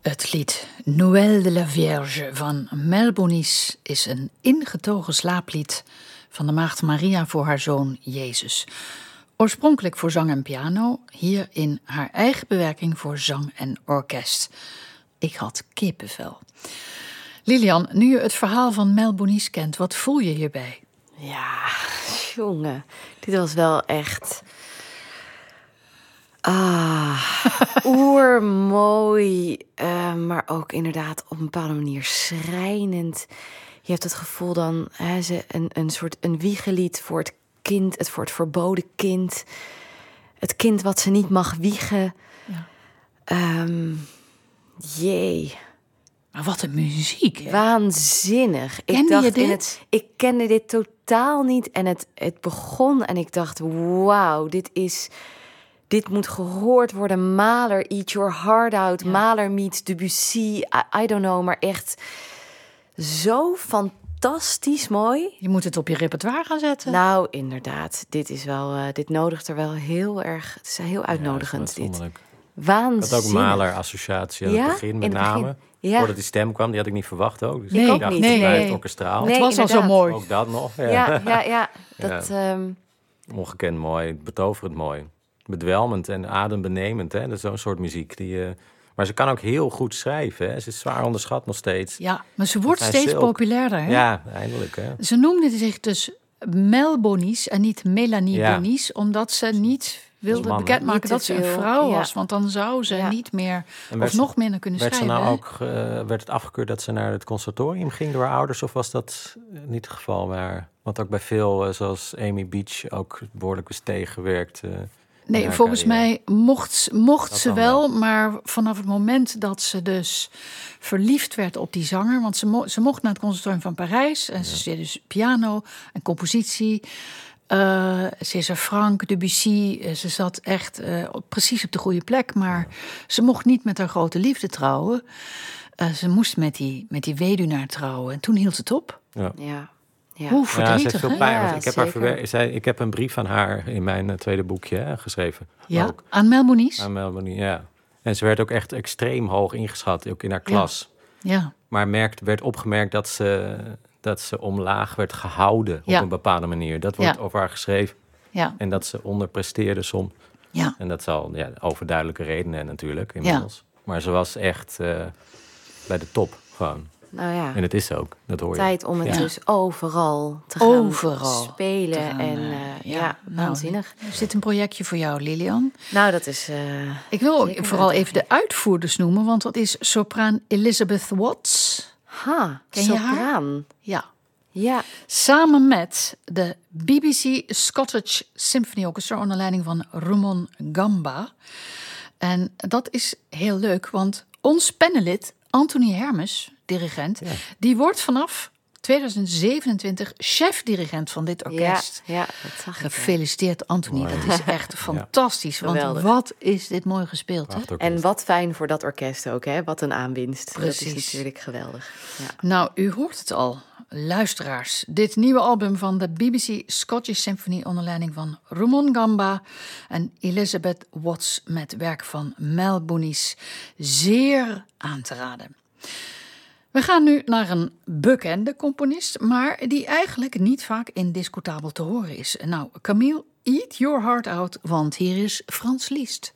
Het lied Noël de la Vierge van Mel Bonis is een ingetogen slaaplied van de maagd Maria voor haar zoon Jezus. Oorspronkelijk voor zang en piano, hier in haar eigen bewerking voor zang en orkest. Ik had kippenvel. Lilian, nu je het verhaal van Mel Bonis kent, wat voel je hierbij? Ja, jongen, dit was wel echt... oermooi, maar ook inderdaad op een bepaalde manier schrijnend. Je hebt het gevoel dan, een soort wiegelied voor het kind, voor het verboden kind. Het kind wat ze niet mag wiegen. Ja. Jee. Maar wat een muziek, hè? Waanzinnig. Kende je dit? Ik kende dit totaal niet. En het begon en ik dacht, wauw, dit moet gehoord worden. Mahler, Eat Your Heart Out. Ja. Mahler meets Debussy. I don't know, maar echt zo fantastisch mooi. Je moet het op je repertoire gaan zetten. Nou, inderdaad. Dit nodigt er wel heel erg... Het is heel uitnodigend, dit. Waanzinnig. Ik had ook Mahler-associatie aan het begin, met name. Ja. Voordat die stem kwam, die had ik niet verwacht ook. Dus nee, ik dacht, het orkestraal. Nee, het was inderdaad al zo mooi. Ook dat nog. Ja. Dat, ongekend mooi, betoverend mooi. Bedwelmend en adembenemend. Hè? Dat is zo'n soort muziek. Maar ze kan ook heel goed schrijven. Hè? Ze is zwaar onderschat nog steeds. Ja, maar ze wordt steeds populairder. Hè? Ja, eindelijk. Hè? Ze noemde zich dus Mel Bonis en niet Melanie Bonis, omdat ze niet wilde bekendmaken dat ze een vrouw was. Want dan zou ze niet meer of nog minder kunnen schrijven. Werd het afgekeurd dat ze naar het conservatorium ging door haar ouders? Of was dat niet het geval? Want ook bij veel, zoals Amy Beach, ook behoorlijk is tegengewerkt. Nee, volgens mij mocht ze wel, maar vanaf het moment dat ze dus verliefd werd op die zanger, want ze mocht naar het conservatorium van Parijs en ze studeerde dus piano en compositie. César Franck, Debussy, ze zat echt precies op de goede plek, maar ze mocht niet met haar grote liefde trouwen. Ze moest met die weduwnaar trouwen en toen hield het op. Ja. Hoe verdrietig, ze heeft veel pijn. Ja, want ik heb een brief van haar in mijn tweede boekje geschreven. Ja, ook. aan Mel Bonis? Aan Mel Bonis, ja. En ze werd ook echt extreem hoog ingeschat, ook in haar klas. Ja. Maar werd opgemerkt dat ze omlaag werd gehouden op een bepaalde manier. Dat wordt over haar geschreven. Ja. En dat ze onderpresteerde soms. Ja. En dat zal overduidelijke redenen natuurlijk inmiddels. Ja. Maar ze was echt bij de top gewoon. Nou ja. En het is ook, dat hoor je. Tijd om het dus overal te gaan spelen. Waanzinnig. Is dit een projectje voor jou, Lilian? Nou, dat is... Ik wil vooral even de uitvoerders noemen, want dat is sopraan Elizabeth Watts. Ken je haar? Ja. Samen met de BBC Scottish Symphony Orchestra onder leiding van Rumon Gamba. En dat is heel leuk, want ons panellid Anthony Hermes, dirigent, die wordt vanaf 2027 chef-dirigent van dit orkest. Ja, dat zag ik. Gefeliciteerd, Anthony. Mooi. Dat is echt fantastisch. Want wat is dit mooi gespeeld. Hè? En wat fijn voor dat orkest ook. Hè? Wat een aanwinst. Precies. Dat is natuurlijk geweldig. Ja. Nou, u hoort het al, luisteraars. Dit nieuwe album van de BBC Scottish Symphony onder leiding van Rumon Gamba en Elizabeth Watts met werk van Mel Bonis. Zeer aan te raden. We gaan nu naar een bekende componist, maar die eigenlijk niet vaak indiscutabel te horen is. Nou, Camille, Eat Your Heart Out, want hier is Franz Liszt.